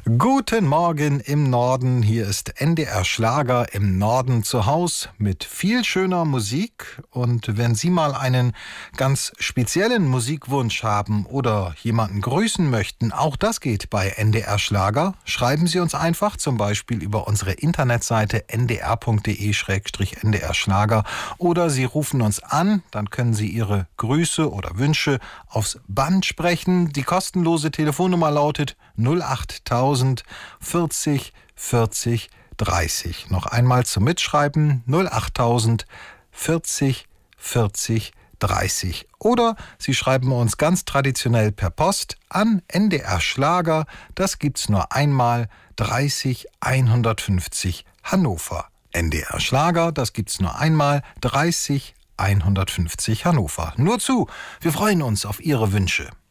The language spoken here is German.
Guten Morgen im Norden, hier ist NDR Schlager im Norden zu Haus mit viel schöner Musik. Und wenn Sie mal einen ganz speziellen Musikwunsch haben oder jemanden grüßen möchten, auch das geht bei NDR Schlager. Schreiben Sie uns einfach zum Beispiel über unsere Internetseite ndr.de/ndr Schlager oder Sie rufen uns an, dann können Sie Ihre Grüße oder Wünsche aufs Band sprechen. Die kostenlose Telefonnummer lautet 08000 40 40 30. Noch einmal zum Mitschreiben 08000 40 40 30. Oder Sie schreiben uns ganz traditionell per Post an NDR Schlager. Das gibt's nur einmal, 30 150 Hannover. NDR Schlager, das gibt's nur einmal, 30 150 Hannover. Nur zu, wir freuen uns auf Ihre Wünsche.